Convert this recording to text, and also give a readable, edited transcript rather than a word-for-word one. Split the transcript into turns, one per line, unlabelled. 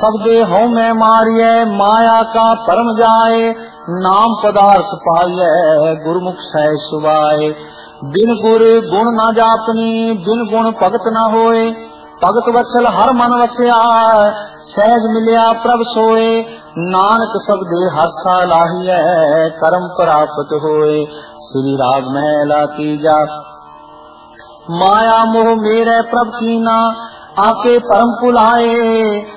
सबदे हौ में मारिय माया का परम जाए, नाम पदार्थ पाइय गुरमुख सह सुभाए। बिन गुर गुण न जापनी बिन गुण भगत न होए, भगत वत्सल हर मन वसिया सहज मिलिया प्रभ सोए। नानक सबदे हर्षा लाहिय करम प्राप्त होए। श्री राग महला तीजा। माया मोह मेरे प्रभ कीना, आपे परम पुलाए।